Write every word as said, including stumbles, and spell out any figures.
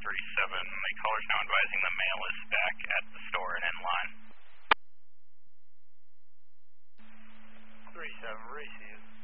three seven. The caller's now advising the mail is back at the store and in line. three seven, receive.